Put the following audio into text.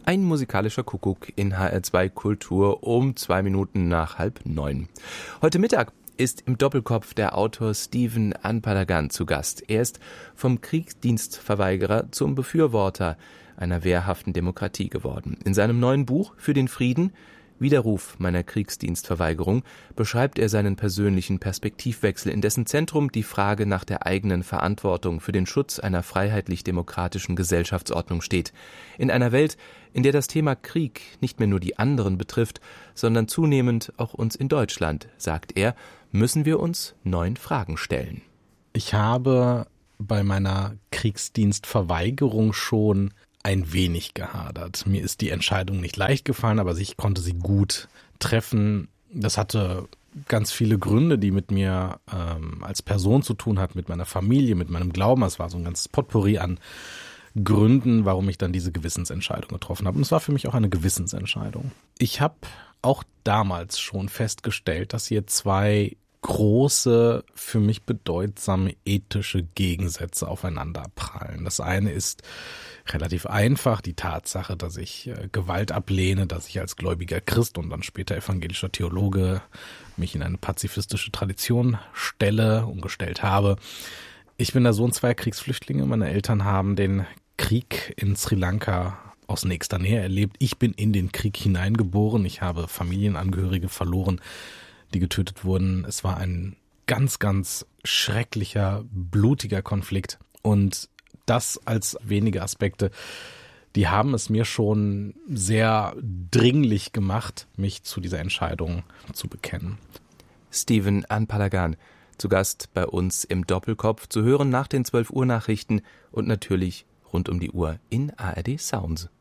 Ein musikalischer Kuckuck in HR2 Kultur um 2 Minuten nach 8:30. Heute Mittag ist im Doppelkopf der Autor Stephen Anpalagan zu Gast. Er ist vom Kriegsdienstverweigerer zum Befürworter einer wehrhaften Demokratie geworden. In seinem neuen Buch Für den Frieden, Widerruf meiner Kriegsdienstverweigerung, beschreibt er seinen persönlichen Perspektivwechsel, in dessen Zentrum die Frage nach der eigenen Verantwortung für den Schutz einer freiheitlich-demokratischen Gesellschaftsordnung steht. In einer Welt, in der das Thema Krieg nicht mehr nur die anderen betrifft, sondern zunehmend auch uns in Deutschland, sagt er, müssen wir uns neuen Fragen stellen. Ich habe bei meiner Kriegsdienstverweigerung schon ein wenig gehadert. Mir ist die Entscheidung nicht leicht gefallen, aber ich konnte sie gut treffen. Das hatte ganz viele Gründe, die mit mir als Person zu tun hat, mit meiner Familie, mit meinem Glauben. Es war so ein ganzes Potpourri an Gründen, warum ich dann diese Gewissensentscheidung getroffen habe. Und es war für mich auch eine Gewissensentscheidung. Ich habe auch damals schon festgestellt, dass hier zwei große, für mich bedeutsame ethische Gegensätze aufeinander prallen. Das eine ist relativ einfach, die Tatsache, dass ich Gewalt ablehne, dass ich als gläubiger Christ und dann später evangelischer Theologe mich in eine pazifistische Tradition stelle und gestellt habe. Ich bin der Sohn zweier Kriegsflüchtlinge. Meine Eltern haben den Krieg in Sri Lanka aus nächster Nähe erlebt. Ich bin in den Krieg hineingeboren. Ich habe Familienangehörige verloren, die getötet wurden. Es war ein ganz, ganz schrecklicher, blutiger Konflikt. Und das als wenige Aspekte, die haben es mir schon sehr dringlich gemacht, mich zu dieser Entscheidung zu bekennen. Stephen Anpalagan, zu Gast bei uns im Doppelkopf, zu hören nach den 12 Uhr Nachrichten und natürlich rund um die Uhr in ARD Sounds.